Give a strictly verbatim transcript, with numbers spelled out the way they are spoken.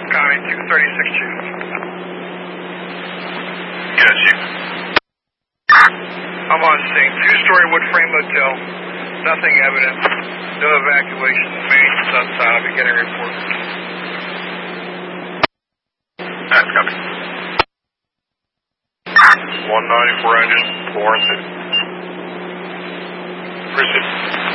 Copy, two thirty-six Chief. Yes, Chief. I'm on scene. Two-story wood frame motel. Nothing evident. No evacuation. Maintenance outside. I'll be getting a report. That's coming. one ninety-four engine, four and two. Proceed.